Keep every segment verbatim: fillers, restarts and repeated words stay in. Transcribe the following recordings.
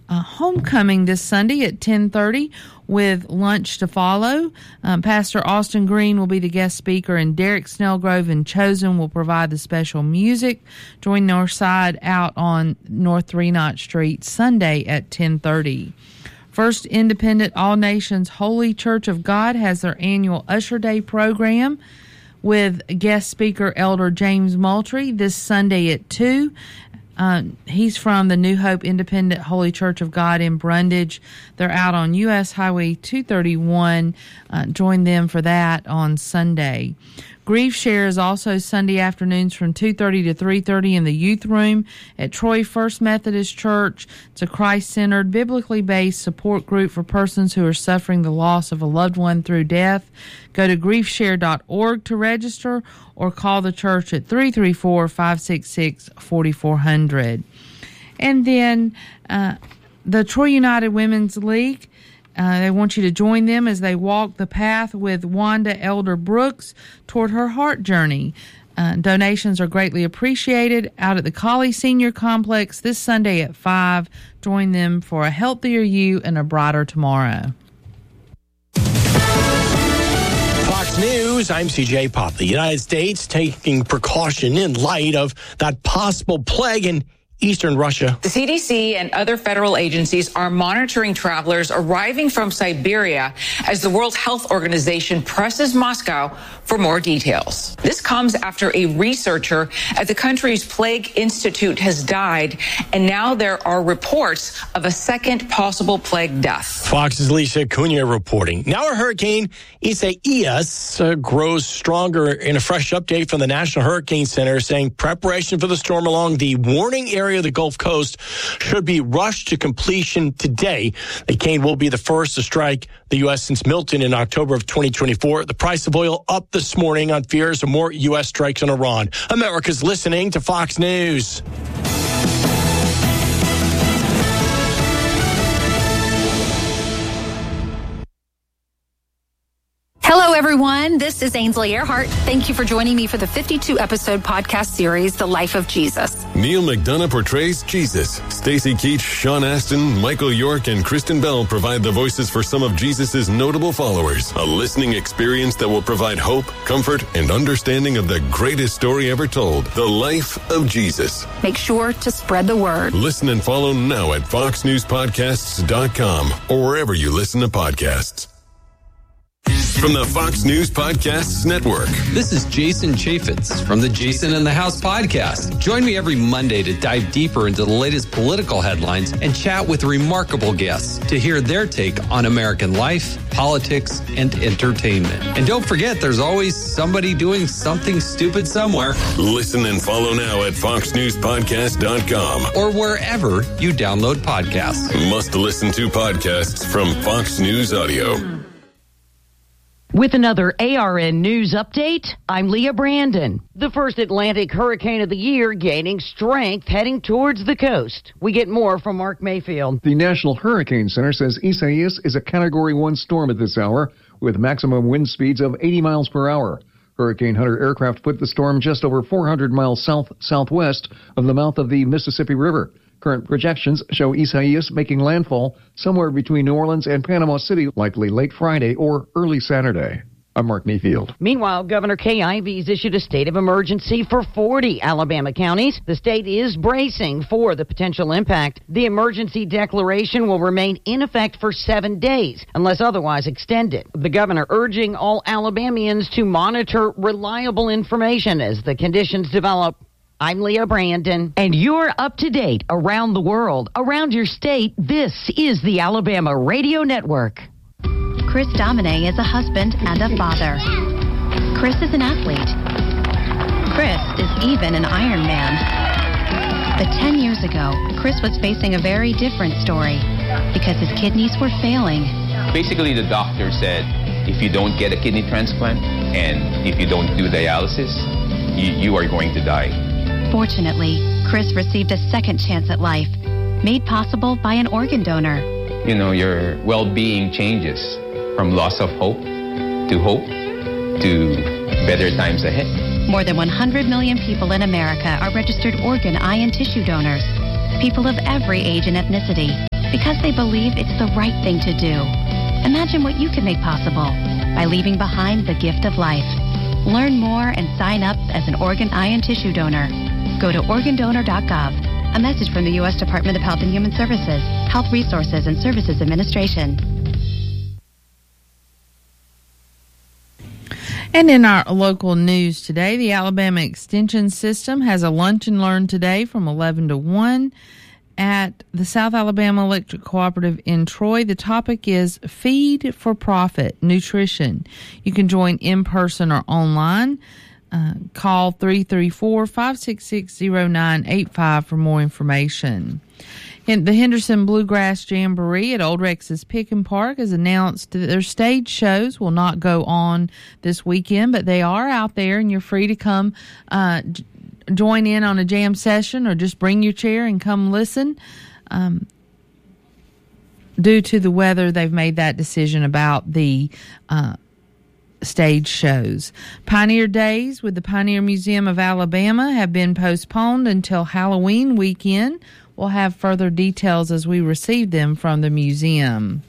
uh, homecoming this Sunday at ten thirty with lunch to follow. Um, Pastor Austin Green will be the guest speaker, and Derek Snellgrove and Chosen will provide the special music. Join Northside out on North Three Knot Street Sunday at ten thirty. First Independent All Nations Holy Church of God has their annual Usher Day program with guest speaker Elder James Moultrie this Sunday at two. Uh, he's from the New Hope Independent Holy Church of God in Brundage. They're out on U S Highway two thirty-one. Uh, join them for that on Sunday. Grief Share is also Sunday afternoons from two thirty to three thirty in the youth room at Troy First Methodist Church. It's a Christ-centered, biblically based support group for persons who are suffering the loss of a loved one through death. Go to grief share dot org to register or call the church at three three four, five six six, four four zero zero. And then uh, the Troy United Women's League, Uh, they want you to join them as they walk the path with Wanda Elder Brooks toward her heart journey. Uh, donations are greatly appreciated out at the Colley Senior Complex this Sunday at five. Join them for a healthier you and a brighter tomorrow. Fox News, I'm C J Pop. The United States taking precaution in light of that possible plague in eastern Russia. The C D C and other federal agencies are monitoring travelers arriving from Siberia as the World Health Organization presses Moscow for more details. This comes after a researcher at the country's Plague Institute has died, and now there are reports of a second possible plague death. Fox's Lisa Cunha reporting. Now a hurricane Isaias uh, grows stronger in a fresh update from the National Hurricane Center saying preparation for the storm along the warning area of the Gulf Coast should be rushed to completion today. The hurricane will be the first to strike the U S since Milton in October of twenty twenty-four. The price of oil up this morning on fears of more U S strikes on Iran. America's listening to Fox News. Hello, everyone. This is Ainsley Earhart. Thank you for joining me for the fifty-two episode podcast series, The Life of Jesus. Neil McDonough portrays Jesus. Stacey Keach, Sean Astin, Michael York, and Kristen Bell provide the voices for some of Jesus' notable followers. A listening experience that will provide hope, comfort, and understanding of the greatest story ever told, The Life of Jesus. Make sure to spread the word. Listen and follow now at fox news podcasts dot com or wherever you listen to podcasts. From the Fox News Podcasts Network. This is Jason Chaffetz from the Jason in the House podcast. Join me every Monday to dive deeper into the latest political headlines and chat with remarkable guests to hear their take on American life, politics, and entertainment. And don't forget, there's always somebody doing something stupid somewhere. Listen and follow now at fox news podcast dot com or wherever you download podcasts. Must listen to podcasts from Fox News Audio. With another A R N News update, I'm Leah Brandon. The first Atlantic hurricane of the year gaining strength heading towards the coast. We get more from Mark Mayfield. The National Hurricane Center says Isaias is a Category one storm at this hour with maximum wind speeds of eighty miles per hour. Hurricane Hunter aircraft put the storm just over four hundred miles south-southwest of the mouth of the Mississippi River. Current projections show Isaias making landfall somewhere between New Orleans and Panama City, likely late Friday or early Saturday. I'm Mark Mayfield. Meanwhile, Governor Kay Ivey's issued a state of emergency for forty Alabama counties. The state is bracing for the potential impact. The emergency declaration will remain in effect for seven days, unless otherwise extended. The governor urging all Alabamians to monitor reliable information as the conditions develop. I'm Leah Brandon, and you're up to date around the world, around your state. This is the Alabama Radio Network. Chris Domine is a husband and a father. Chris is an athlete. Chris is even an Ironman. But ten years ago, Chris was facing a very different story because his kidneys were failing. Basically, the doctor said, if you don't get a kidney transplant and if you don't do dialysis, you, you are going to die. Fortunately, Chris received a second chance at life, made possible by an organ donor. You know, your well-being changes from loss of hope to hope to better times ahead. More than one hundred million people in America are registered organ, eye, and tissue donors. People of every age and ethnicity. because they believe it's the right thing to do. Imagine what you can make possible by leaving behind the gift of life. Learn more and sign up as an organ, eye, and tissue donor. Go to organ donor dot gov. A message from the U S Department of Health and Human Services, Health Resources and Services Administration. And in our local news today, the Alabama Extension System has a lunch and learn today from eleven to one at the South Alabama Electric Cooperative in Troy. The topic is Feed for Profit Nutrition. You can join in person or online. Uh, call three three four, five six six, zero nine eight five for more information. In the Henderson Bluegrass Jamboree at Old Rex's Picken Park has announced that their stage shows will not go on this weekend, but they are out there, and you're free to come uh, j- join in on a jam session or just bring your chair and come listen. Um, due to the weather, they've made that decision about the uh, stage shows. Pioneer Days with the Pioneer Museum of Alabama have been postponed until Halloween weekend. We'll have further details as we receive them from the museum.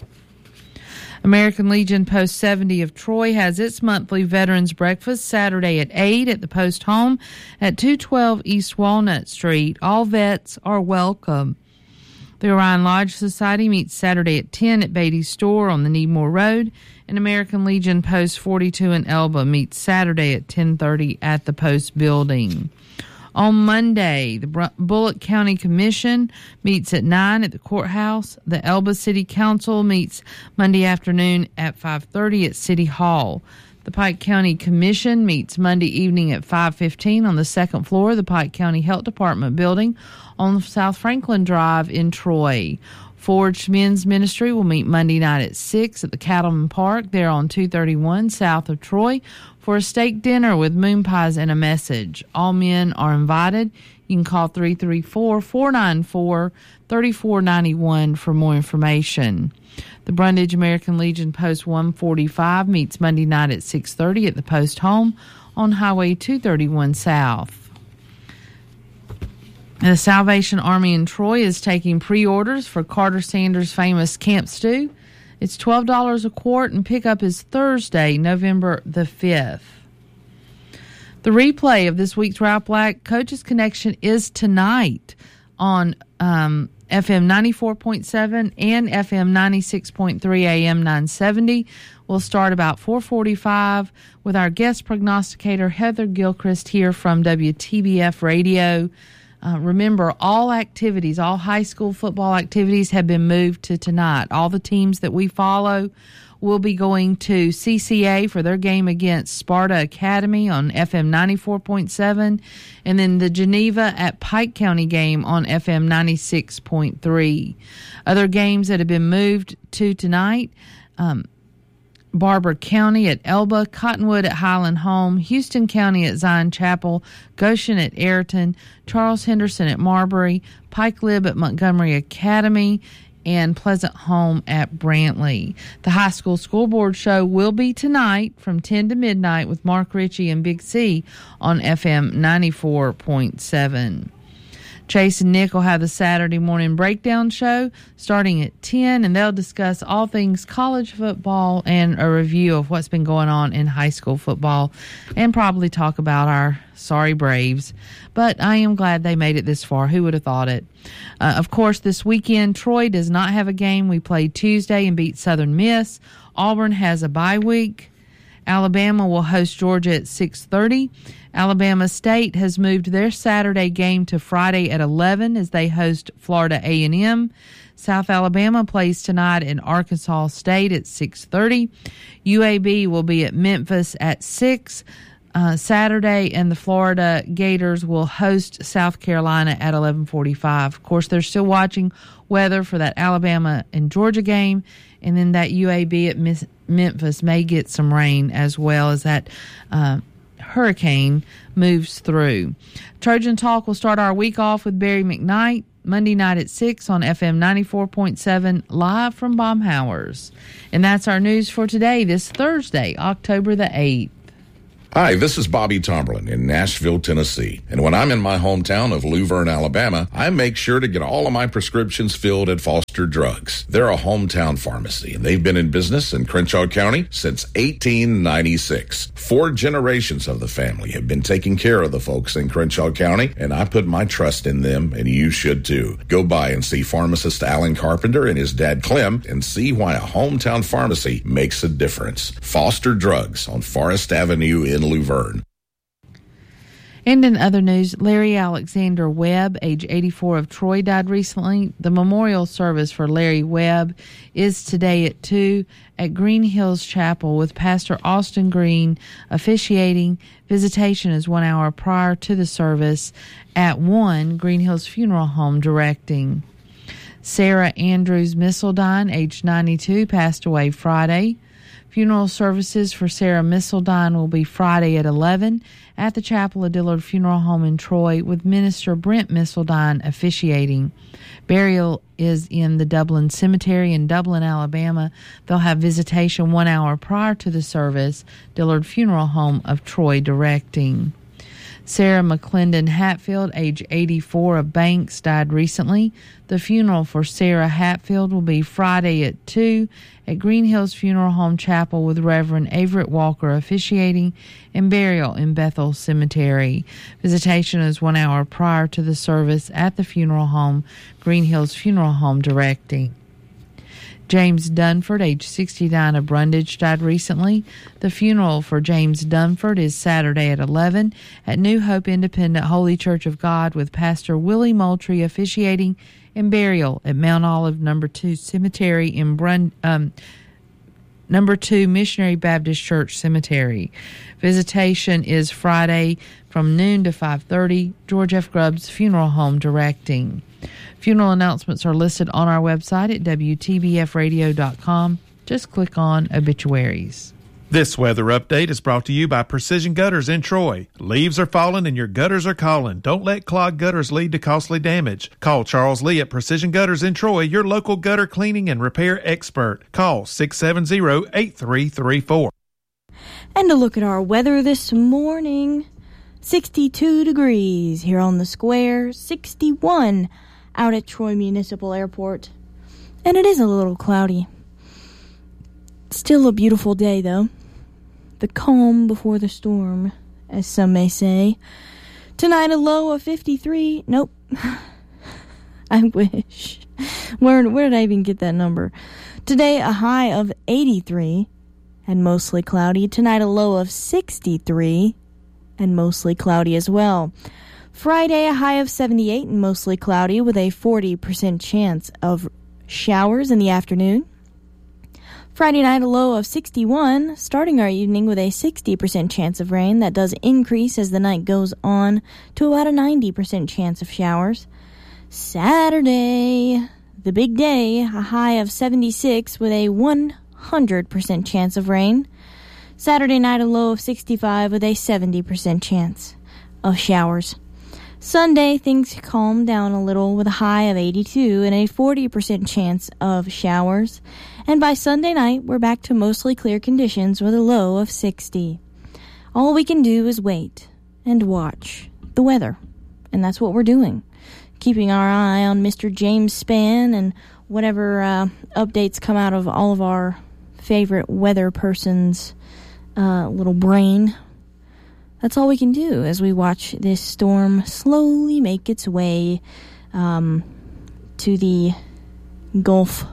American Legion Post seventy of Troy has its monthly Veterans Breakfast Saturday at eight at the Post Home at two twelve East Walnut Street. All vets are welcome. The Orion Lodge Society meets Saturday at ten at Beatty's Store on the Needmore Road, and American Legion Post forty-two in Elba meets Saturday at ten thirty at the Post Building. On Monday, the Bullock County Commission meets at nine at the courthouse. The Elba City Council meets Monday afternoon at five thirty at City Hall. The Pike County Commission meets Monday evening at five fifteen on the second floor of the Pike County Health Department building on South Franklin Drive in Troy. Forged Men's Ministry will meet Monday night at six at the Cattleman Park there on two thirty-one south of Troy for a steak dinner with moon pies and a message. All men are invited. You can call three three four, four nine four, three four nine one for more information. The Brundage American Legion Post one forty-five meets Monday night at six thirty at the Post Home on Highway two thirty-one South. The Salvation Army in Troy is taking pre-orders for Carter Sanders' famous Camp Stew. It's twelve dollars a quart, and pickup is Thursday, November the fifth. The replay of this week's Ralph Black Coaches Connection is tonight on um, F M ninety-four point seven and F M ninety-six point three A M nine seventy. We'll start about four forty-five with our guest prognosticator Heather Gilchrist here from W T B F Radio. Uh, remember, all activities, all high school football activities have been moved to tonight. All the teams that we follow will be going to C C A for their game against Sparta Academy on F M ninety-four point seven, and then the Geneva at Pike County game on F M ninety-six point three. Other games that have been moved to tonight, um, Barber County at Elba, Cottonwood at Highland Home, Houston County at Zion Chapel, Goshen at Ayrton, Charles Henderson at Marbury, Pike Lib at Montgomery Academy, and Pleasant Home at Brantley. The high school school board show will be tonight from ten to midnight with Mark Ritchie and Big C on F M ninety-four point seven. Chase and Nick will have the Saturday morning breakdown show starting at ten, and they'll discuss all things college football and a review of what's been going on in high school football and probably talk about our sorry Braves. But I am glad they made it this far. Who would have thought it? Uh, of course, this weekend, Troy does not have a game. We played Tuesday and beat Southern Miss. Auburn has a bye week. Alabama will host Georgia at six thirty. Alabama State has moved their Saturday game to Friday at eleven as they host Florida A and M. South Alabama plays tonight in Arkansas State at six thirty. U A B will be at Memphis at six uh, Saturday, and the Florida Gators will host South Carolina at eleven forty-five. Of course, they're still watching weather for that Alabama and Georgia game, and then that U A B at Miss Memphis may get some rain as well as that uh, hurricane moves through. Trojan Talk will start our week off with Barry McKnight Monday night at six on F M ninety-four point seven, live from Baumhauer's. And that's our news for today, this Thursday, October the eighth. Hi, this is Bobby Tomberlin in Nashville, Tennessee. And when I'm in my hometown of Luverne, Alabama, I make sure to get all of my prescriptions filled at Foster Drugs. They're a hometown pharmacy, and they've been in business in Crenshaw County since eighteen ninety-six. Four generations of the family have been taking care of the folks in Crenshaw County, and I put my trust in them, and you should too. Go by and see pharmacist Alan Carpenter and his dad Clem and see why a hometown pharmacy makes a difference. Foster Drugs on Forest Avenue in Luverne. And in other news, Larry Alexander Webb, age eighty-four, of Troy, died recently. The memorial service for Larry Webb is today at two at Green Hills Chapel with Pastor Austin Green officiating. Visitation is one hour prior to the service at one, Green Hills Funeral Home directing. Sarah Andrews Missildine, age ninety-two, passed away Friday. Funeral services for Sarah Missildine will be Friday at eleven at the Chapel of Dillard Funeral Home in Troy with Minister Brent Missildine officiating. Burial is in the Dublin Cemetery in Dublin, Alabama. They'll have visitation one hour prior to the service. Dillard Funeral Home of Troy directing. Sarah McClendon Hatfield, age eighty-four, of Banks, died recently. The funeral for Sarah Hatfield will be Friday at two at Green Hills Funeral Home Chapel with Reverend Everett Walker officiating, and burial in Bethel Cemetery. Visitation is one hour prior to the service at the funeral home. Green Hills Funeral Home directing. James Dunford, age sixty-nine, of Brundage, died recently. The funeral for James Dunford is Saturday at eleven at New Hope Independent Holy Church of God with Pastor Willie Moultrie officiating, and burial at Mount Olive Number Two Cemetery in Brun, um, Number Two Missionary Baptist Church Cemetery. Visitation is Friday from noon to five thirty. George F. Grubbs Funeral Home directing. Funeral announcements are listed on our website at W T B F radio dot com. Just click on obituaries. This weather update is brought to you by Precision Gutters in Troy. Leaves are falling and your gutters are calling. Don't let clogged gutters lead to costly damage. Call Charles Lee at Precision Gutters in Troy, your local gutter cleaning and repair expert. Call six seven zero, eight three three four. And to look at our weather this morning, sixty-two degrees here on the square, sixty-one out at Troy Municipal Airport. And it is a little cloudy. Still a beautiful day, though. The calm before the storm, as some may say. Tonight a low of fifty-three. Nope. I wish. Where, where did I even get that number? Today a high of eighty-three and mostly cloudy. Tonight a low of sixty-three and mostly cloudy as well. Friday, a high of seventy-eight and mostly cloudy with a forty percent chance of showers in the afternoon. Friday night, a low of sixty-one, starting our evening with a sixty percent chance of rain. That does increase as the night goes on to about a ninety percent chance of showers. Saturday, the big day, a high of seventy-six with a one hundred percent chance of rain. Saturday night, a low of sixty-five with a seventy percent chance of showers. Sunday, things calm down a little with a high of eighty-two and a forty percent chance of showers. And by Sunday night, we're back to mostly clear conditions with a low of sixty. All we can do is wait and watch the weather. And that's what we're doing. Keeping our eye on Mister James Spann and whatever uh, updates come out of all of our favorite weather persons' uh, little brain. That's all we can do as we watch this storm slowly make its way um, to the Gulf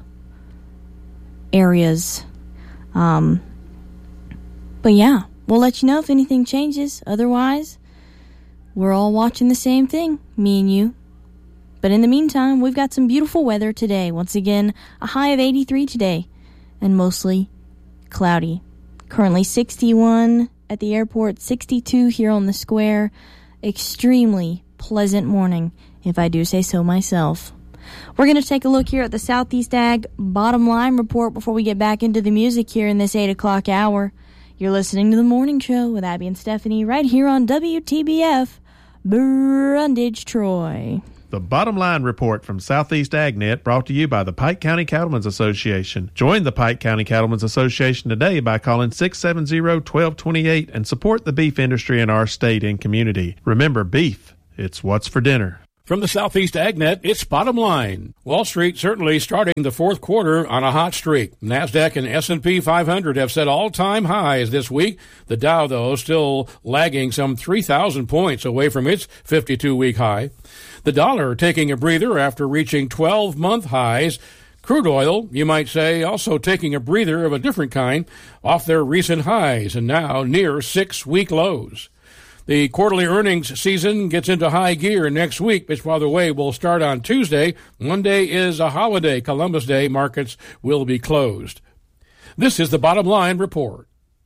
areas. Um, but yeah, we'll let you know if anything changes. Otherwise, we're all watching the same thing, me and you. But in the meantime, we've got some beautiful weather today. Once again, a high of eighty-three today and mostly cloudy. Currently sixty-one at the airport, sixty-two here on the square. Extremely pleasant morning, if I do say so myself. We're going to take a look here at the Southeast Ag bottom line report before we get back into the music here in this eight o'clock hour. You're listening to The Morning Show with Abby and Stephanie right here on W T B F, Brundage, Troy. The Bottom Line Report from Southeast AgNet, brought to you by the Pike County Cattlemen's Association. Join the Pike County Cattlemen's Association today by calling six seven zero, one two two eight and support the beef industry in our state and community. Remember, beef, it's what's for dinner. From the Southeast AgNet, it's Bottom Line. Wall Street certainly starting the fourth quarter on a hot streak. NASDAQ and S and P five hundred have set all-time highs this week. The Dow, though, still lagging some three thousand points away from its fifty-two-week high. The dollar taking a breather after reaching twelve-month highs. Crude oil, you might say, also taking a breather of a different kind off their recent highs and now near six-week lows. The quarterly earnings season gets into high gear next week, which, by the way, will start on Tuesday. Monday is a holiday, Columbus Day. Markets will be closed. This is the Bottom Line Report.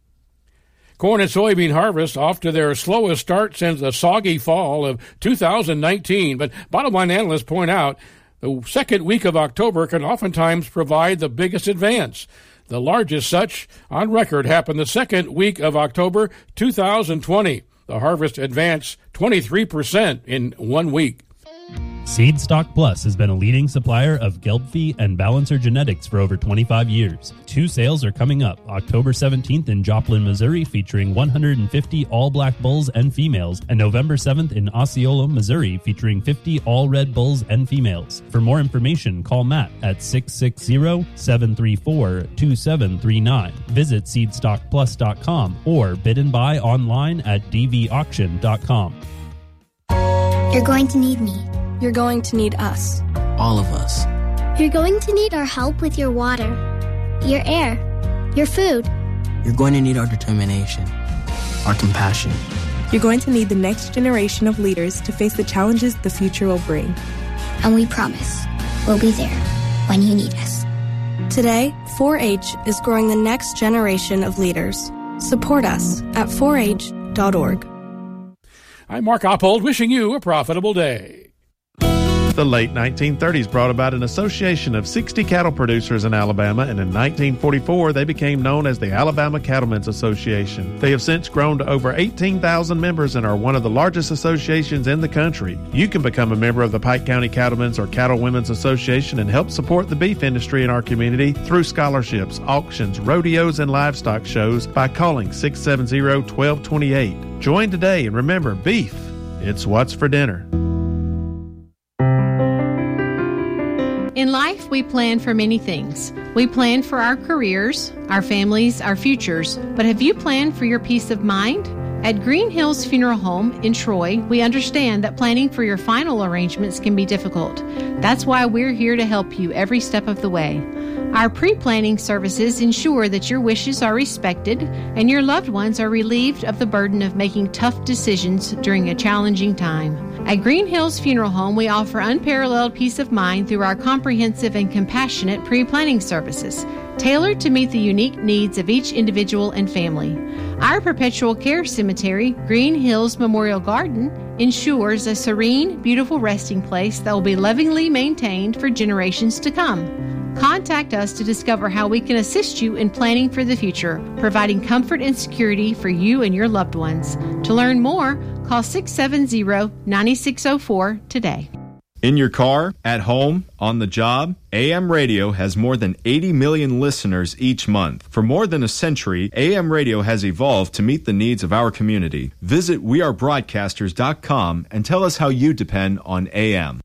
Corn and soybean harvest off to their slowest start since the soggy fall of two thousand nineteen. But bottom line analysts point out the second week of October can oftentimes provide the biggest advance. The largest such on record happened the second week of October two thousand twenty. The harvest advanced twenty-three percent in one week. Seed Stock Plus has been a leading supplier of Gelbvieh and Balancer genetics for over twenty-five years. Two sales are coming up, October seventeenth in Joplin, Missouri, featuring one hundred fifty all-black bulls and females, and November seventh in Osceola, Missouri, featuring fifty all-red bulls and females. For more information, call Matt at six six zero, seven three four, two seven three nine. Visit seed stock plus dot com or bid and buy online at d v auction dot com. You're going to need me. You're going to need us. All of us. You're going to need our help with your water, your air, your food. You're going to need our determination, our compassion. You're going to need the next generation of leaders to face the challenges the future will bring. And we promise we'll be there when you need us. Today, four H is growing the next generation of leaders. Support us at four h dot org. I'm Mark Oppold, wishing you a profitable day. The late nineteen thirties brought about an association of sixty cattle producers in Alabama, and in nineteen forty-four they became known as the Alabama Cattlemen's Association. They have since grown to over eighteen thousand members and are one of the largest associations in the country. You can become a member of the Pike County Cattlemen's or Cattle Women's Association and help support the beef industry in our community through scholarships, auctions, rodeos, and livestock shows by calling six seven zero, one two two eight. Join today, and remember, beef, it's what's for dinner. In life, we plan for many things. We plan for our careers, our families, our futures. But have you planned for your peace of mind? At Green Hills Funeral Home in Troy, we understand that planning for your final arrangements can be difficult. That's why we're here to help you every step of the way. Our pre-planning services ensure that your wishes are respected and your loved ones are relieved of the burden of making tough decisions during a challenging time. At Green Hills Funeral Home, we offer unparalleled peace of mind through our comprehensive and compassionate pre-planning services, tailored to meet the unique needs of each individual and family. Our perpetual care cemetery, Green Hills Memorial Garden, ensures a serene, beautiful resting place that will be lovingly maintained for generations to come. Contact us to discover how we can assist you in planning for the future, providing comfort and security for you and your loved ones. To learn more, call six seven zero, nine six zero four today. In your car, at home, on the job, A M Radio has more than eighty million listeners each month. For more than a century, A M Radio has evolved to meet the needs of our community. Visit we are broadcasters dot com and tell us how you depend on A M.